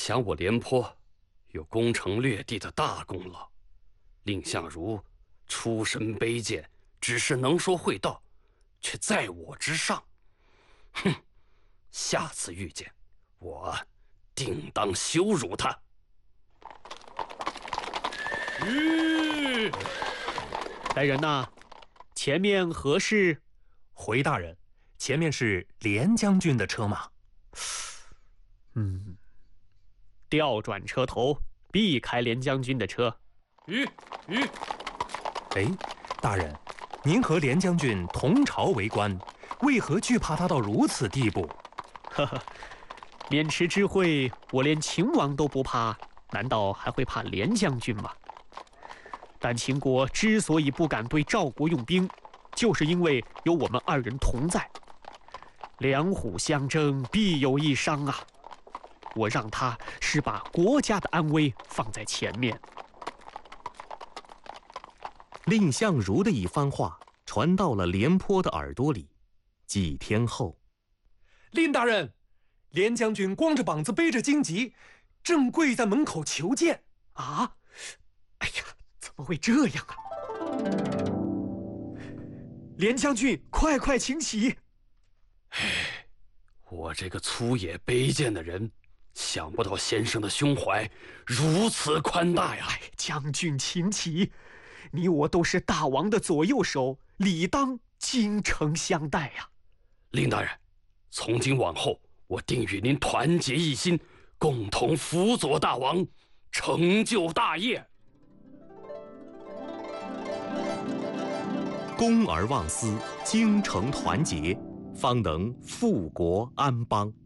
想我廉颇有攻城略地的大功劳，蔺相如出身卑贱，只是能说会道，却在我之上。哼！下次遇见我，定当羞辱他。 来人呐，前面何事？ 回大人，前面是廉将军的车马。 调转车头，避开廉将军的车。 哎，大人，您和廉将军同朝为官，为何惧怕他到如此地步？ 呵呵，渑池之会，我连秦王都不怕，难道还会怕廉将军吗？但秦国之所以不敢对赵国用兵，就是因为有我们二人同在。两虎相争，必有一伤啊！我让他是把国家的安危放在前面。 蔺相如的一番话传到了廉颇的耳朵里。几天后， 蔺大人，廉将军光着膀子背着荆棘，正跪在门口求见。 啊！哎呀，怎么会这样啊？廉将军，快请起！ 我这个粗野卑贱的人，想不到先生的胸怀如此宽大呀！ 将军请起，你我都是大王的左右手，理当精诚相待呀。 蔺大人，从今往后，我定与您团结一心，共同辅佐大王，成就大业。 公而忘私，精诚团结，方能富国安邦。